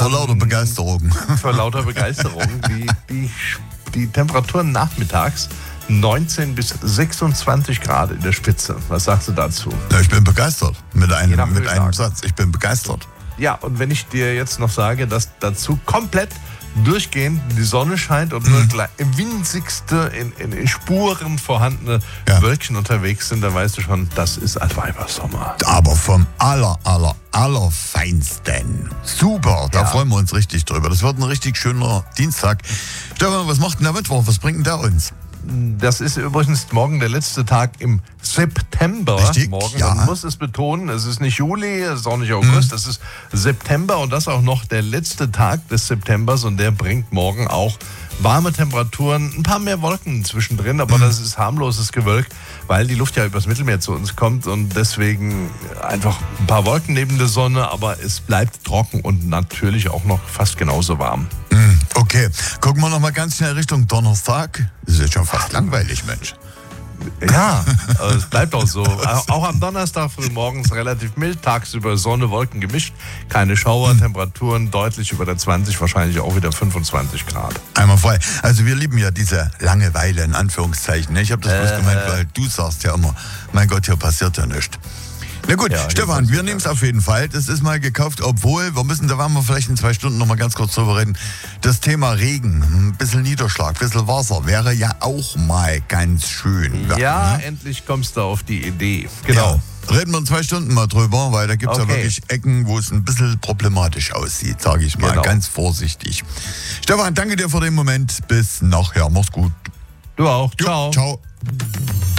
Vor lauter Begeisterung. Vor lauter Begeisterung. Die Temperaturen nachmittags 19 bis 26 Grad in der Spitze. Was sagst du dazu? Ja, ich bin begeistert. Mit nach einem Satz. Ich bin begeistert. Ja, und wenn ich dir jetzt noch sage, dass dazu komplett durchgehend die Sonne scheint und nur winzigste in Spuren vorhandene Wölkchen unterwegs sind, dann weißt du schon, das ist Altweibersommer. Aber vom allerfeinsten. Super, da freuen wir uns richtig drüber. Das wird ein richtig schöner Dienstag. Stefan, was macht denn der Mittwoch? Was bringt denn der uns? Das ist übrigens morgen der letzte Tag im September. Richtig, morgen, ja. man muss es betonen, es ist nicht Juli, es ist auch nicht August, es ist September und das auch noch der letzte Tag des Septembers und der bringt morgen auch warme Temperaturen, ein paar mehr Wolken zwischendrin, aber das ist harmloses Gewölk, weil die Luft ja übers Mittelmeer zu uns kommt und deswegen einfach ein paar Wolken neben der Sonne, aber es bleibt trocken und natürlich auch noch fast genauso warm. Okay, gucken wir noch mal ganz schnell Richtung Donnerstag. Das ist jetzt schon fast langweilig, Mensch. Ja, es bleibt auch so. Auch am Donnerstag früh morgens relativ mild, tagsüber Sonne, Wolken gemischt. Keine Schauer, Temperaturen deutlich über der 20, wahrscheinlich auch wieder 25 Grad. Einmal frei. Also wir lieben ja diese Langeweile in Anführungszeichen. Ich habe das bloß gemeint, weil du sagst ja immer, mein Gott, hier passiert ja nichts. Na gut, Ja, Stefan, wir nehmen es auf jeden Fall. Das ist mal gekauft, obwohl, da werden wir vielleicht in 2 Stunden noch mal ganz kurz drüber reden. Das Thema Regen, ein bisschen Niederschlag, ein bisschen Wasser wäre ja auch mal ganz schön. Ja, endlich kommst du auf die Idee. Genau. Ja. Reden wir in 2 Stunden mal drüber, weil da gibt es ja wirklich Ecken, wo es ein bisschen problematisch aussieht, sage ich mal, ganz vorsichtig. Stefan, danke dir für den Moment. Bis nachher. Mach's gut. Du auch. Ciao. Ciao.